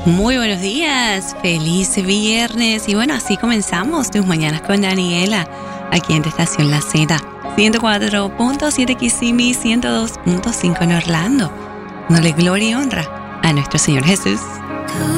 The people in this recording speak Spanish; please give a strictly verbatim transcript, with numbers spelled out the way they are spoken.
Muy buenos días, feliz viernes. Y bueno, así comenzamos tus mañanas con Daniela, aquí en tu estación La Z, ciento cuatro punto siete Kissimmee, ciento dos punto cinco en Orlando. Dale gloria y honra a nuestro Señor Jesús.